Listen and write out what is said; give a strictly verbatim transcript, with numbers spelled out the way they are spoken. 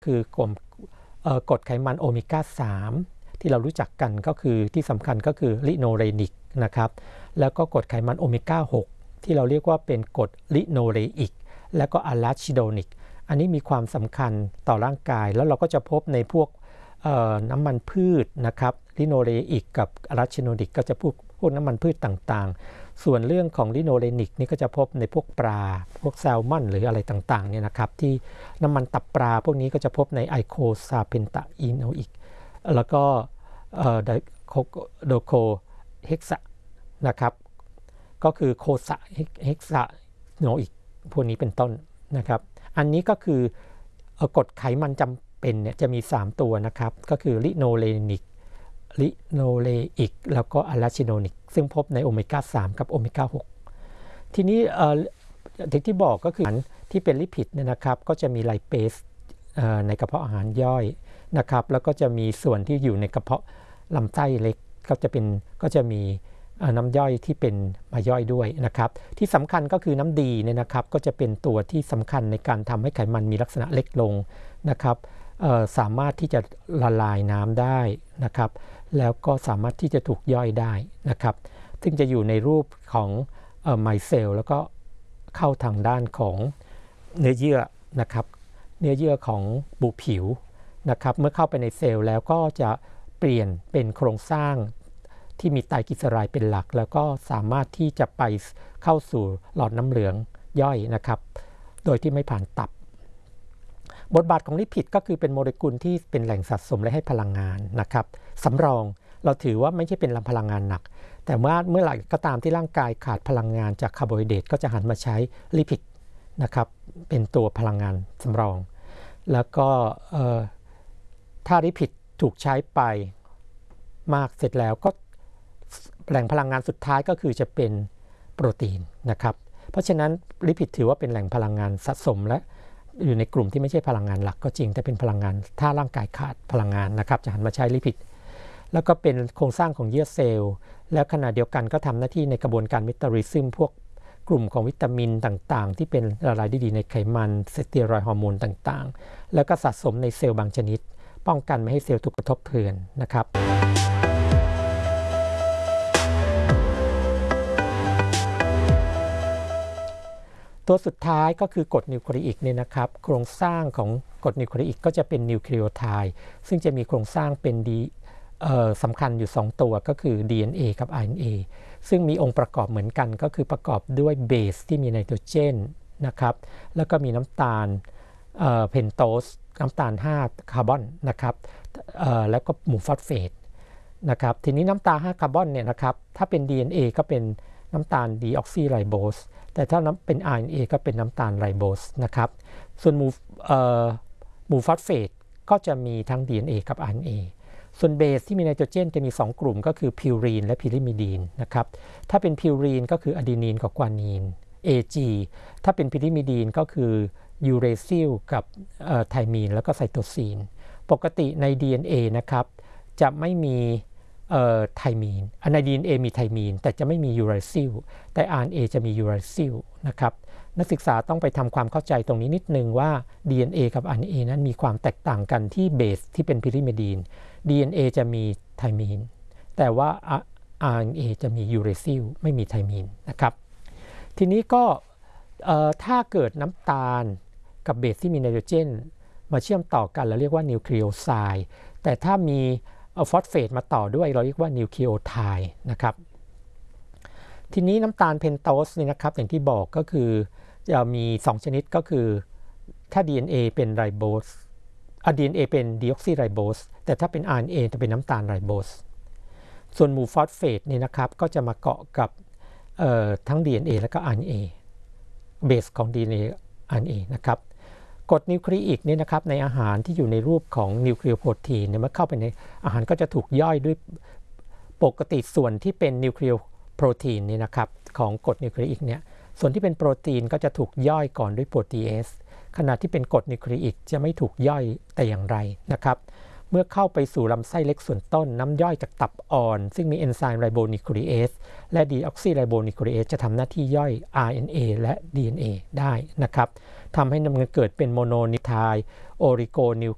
คือกลุ่มกรดไขมันโอเมก้าสามที่เรารู้จักกันก็คือที่สำคัญก็คือลิโนเรนิกนะครับแล้วก็กรดไขมันโอเมก้าหกที่เราเรียกว่าเป็นกรดลิโนเรอิกแล้วก็อะลาชิโดนิกอันนี้มีความสำคัญต่อร่างกายแล้วเราก็จะพบในพวกน้ำมันพืชนะครับลิโนเรอิกกับอะลาชิโดนิกก็จะพวกพวกน้ำมันพืชต่างๆส่วนเรื่องของลิโนเรนิกนี่ก็จะพบในพวกปลาพวกแซลมอนหรืออะไรต่างๆเนี่ยนะครับที่น้ำมันตับปลาพวกนี้ก็จะพบในไอโคซาเพนตาอีโนอิกแล้วก็โดโคเฮกซานะครับก็คือโคซาเฮกซาโนอิกพวกนี้เป็นต้นนะครับอันนี้ก็คือกรดไขมันจำเป็นเนี่ยจะมีสามตัวนะครับก็คือลิโนเลนิกลิโนเลอิกแล้วก็อะลาชิโนนิกซึ่งพบในโอเมก้าสามกับโอเมก้าหกทีนี้ที่ที่บอกก็คือที่เป็นลิพิดเนี่ยนะครับก็จะมีไลเปสในกระเพาะอาหารย่อยนะครับแล้วก็จะมีส่วนที่อยู่ในกระเพาะลำไส้เล็กก็จะเป็นก็จะมีน้ำย่อยที่เป็นมาย่อยด้วยนะครับที่สำคัญก็คือน้ำดีเนี่ยนะครับก็จะเป็นตัวที่สำคัญในการทำให้ไขมันมีลักษณะเล็กลงนะครับสามารถที่จะละลายน้ำได้นะครับแล้วก็สามารถที่จะถูกย่อยได้นะครับซึ่งจะอยู่ในรูปของไมเซลแล้วก็เข้าทางด้านของเนื้อเยื่อนะครับเนื้อเยื่อของบุผิวนะครับเมื่อเข้าไปในเซลล์แล้วก็จะเปลี่ยนเป็นโครงสร้างที่มีไตรกลีเซอไรด์เป็นหลักแล้วก็สามารถที่จะไปเข้าสู่หลอดน้ำเหลืองย่อยนะครับโดยที่ไม่ผ่านตับบทบาทของลิพิดก็คือเป็นโมเลกุลที่เป็นแหล่งสะสมและให้พลังงานนะครับสำรองเราถือว่าไม่ใช่เป็นพลังงานหนักแต่เมื่อเมื่อไหร่ก็ตามที่ร่างกายขาดพลังงานจากคาร์โบไฮเดรตก็จะหันมาใช้ลิพิดนะครับเป็นตัวพลังงานสำรองแล้วก็ถ้าลิพิดถูกใช้ไปมากเสร็จแล้วก็แหล่งพลังงานสุดท้ายก็คือจะเป็นโปรตีนนะครับเพราะฉะนั้นลิพิดถือว่าเป็นแหล่งพลังงานสะสมและอยู่ในกลุ่มที่ไม่ใช่พลังงานหลักก็จริงแต่เป็นพลังงานถ้าร่างกายขาดพลังงานนะครับจะหันมาใช้ลิพิดแล้วก็เป็นโครงสร้างของเยื่อเซลล์แล้วขณะเดียวกันก็ทำหน้าที่ในกระบวนการเมตาบอลิซึมพวกกลุ่มของวิตามินต่างๆที่เป็นละลายได้ดีในไขมันสเตียรอยด์ฮอร์โมนต่างๆแล้วก็สะสมในเซลล์บางชนิดป้องกันไม่ให้เซลล์ถูกกระทบกระเทือนนะครับตัวสุดท้ายก็คือกรดนิวคลีอิกเนี่ยนะครับโครงสร้างของกรดนิวคลีอิกก็จะเป็นนิวคลีโอไทด์ซึ่งจะมีโครงสร้างเป็นดีสำคัญอยู่สองตัวก็คือ ดี เอ็น เอ กับ อาร์ เอ็น เอ ซึ่งมีองค์ประกอบเหมือนกันก็คือประกอบด้วยเบสที่มีไนโตรเจนนะครับแล้วก็มีน้ำตาลเพนโตสน้ำตาลห้าคาร์บอนนะครับแล้วก็หมู่ฟอสเฟตนะครับทีนี้น้ำตาลห้าคาร์บอนเนี่ยนะครับถ้าเป็น ดี เอ็น เอ ก็เป็นน้ำตาลดีออกซิไรโบสแต่ถ้าเป็น อาร์ เอ็น เอ ก็เป็นน้ำตาลไรโบสนะครับส่วนหมู่หมู่ฟอสเฟตก็จะมีทั้ง ดี เอ็น เอ กับ อาร์ เอ็น เอ ส่วนเบสที่มีไนโตรเจนจะมีสองกลุ่มก็คือพิวรีนและพิริมิดีนนะครับถ้าเป็นพิวรีนก็คืออะดีนีนกับกวานีน เอ จี ถ้าเป็นพิริมิดีนก็คือยูเรซิลกับไทมีนแล้วก็ไซโตซีนปกติใน ดี เอ็น เอ นะครับจะไม่มีไทมีนใน ดี เอ็น เอ มีไทมีนแต่จะไม่มียูไรซิลแต่ อาร์ เอ็น เอ จะมียูไรซิลนะครับนักศึกษาต้องไปทำความเข้าใจตรงนี้นิดนึงว่า ดี เอ็น เอ กับ อาร์ เอ็น เอ นั้นมีความแตกต่างกันที่เบสที่เป็นพิริมิดีน ดี เอ็น เอ จะมีไทมีนแต่ว่า อาร์ เอ็น เอ จะมียูเรซิลไม่มีไทมีนนะครับทีนี้ก็ถ้าเกิดน้ำตาลกับเบสที่มีไนโตรเจนมาเชื่อมต่อกันเราเรียกว่านิวคลีโอไซด์แต่ถ้ามีฟอสเฟตมาต่อด้วยเราเรียกว่านิวคลีโอไทด์นะครับทีนี้น้ำตาลเพนโตสนี่นะครับอย่างที่บอกก็คือจะมีสองชนิดก็คือถ้า ดี เอ็น เอ เป็นไรโบส ดี เอ็น เอ เป็นดีออกซิไรโบสแต่ถ้าเป็น อาร์ เอ็น เอ จะเป็นน้ำตาลไรโบสส่วนหมู่ฟอสเฟตนี่นะครับก็จะมาเกาะกับทั้ง ดี เอ็น เอ และก็ อาร์ เอ็น เอ เบสของ ดี เอ็น เอ อาร์ เอ็น เอ นะครับกรดนิวคลีอิกนี่นะครับในอาหารที่อยู่ในรูปของนิวคลีโอโปรตีนเนี่ยเมื่อเข้าไปในอาหารก็จะถูกย่อยด้วยปกติส่วนที่เป็นนิวคลีโอโปรตีนนี่นะครับของกรดนิวคลีอิกเนี่ยส่วนที่เป็นโปรตีนก็จะถูกย่อยก่อนด้วยโปรตีเอสขณะที่เป็นกรดนิวคลีอิกจะไม่ถูกย่อยแต่อย่างไรนะครับเมื่อเข้าไปสู่ลำไส้เล็กส่วนต้นน้ำย่อยจากตับอ่อนซึ่งมีเอนไซม์ไรโบนิวคลีเอสและดีออกซิไรโบนิวคลีเอสจะทำหน้าที่ย่อย อาร์ เอ็น เอ และ ดี เอ็น เอ ได้นะครับทำให้มันเกิดเป็นโมโนนิวคลีโอไทด์โอริโกนิว